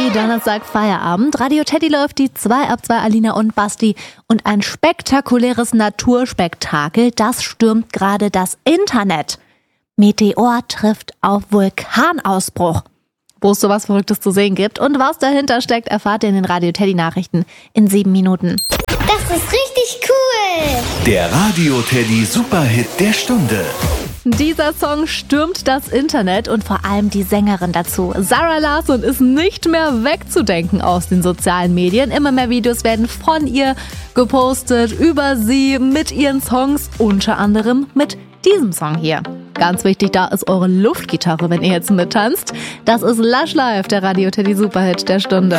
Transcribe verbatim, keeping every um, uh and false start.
Donnerstag Feierabend. Radio Teddy läuft die zwei ab zwei Alina und Basti. Und ein spektakuläres Naturspektakel, das stürmt gerade das Internet. Meteor trifft auf Vulkanausbruch. Wo es sowas Verrücktes zu sehen gibt und was dahinter steckt, erfahrt ihr in den Radio Teddy Nachrichten in sieben Minuten. Das ist richtig cool! Der Radio Teddy Superhit der Stunde. Dieser Song stürmt das Internet und vor allem die Sängerin dazu. Zara Larsson ist nicht mehr wegzudenken aus den sozialen Medien. Immer mehr Videos werden von ihr gepostet, über sie, mit ihren Songs, unter anderem mit diesem Song hier. Ganz wichtig, da ist eure Luftgitarre, wenn ihr jetzt mittanzt. Das ist Lush Live, der Radio Teddy Superhit der Stunde.